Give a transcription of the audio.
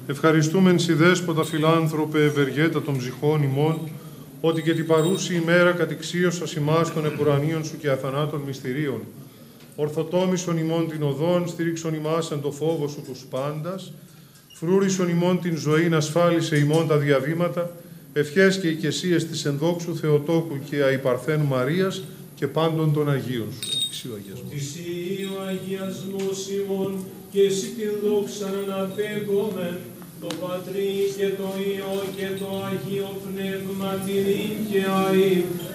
Ευχαριστούμεν σοι δέσποτα φιλάνθρωπε ευεργέτα των ψυχών ημών, ότι και την παρούση ημέρα κατηξίωσας ημάς των επουρανίων σου και αθανάτων μυστηρίων. Ορθοτόμησον ημών την οδόν, στήριξον ημάς εν το φόβο σου τους πάντας, φρούρισον ημών την ζωήν, ασφάλισε ημών τα διαβήματα, ευχές και οικεσίες της ενδόξου Θεοτόκου και αϊπαρθένου Μαρίας και πάντων των Αγίων σου. Εσύ ο αγιασμός ημών και εσύ την δόξα αναπέγομεν, το Πατρί και το Υιό και το Αγίο Πνεύμα την και αΐ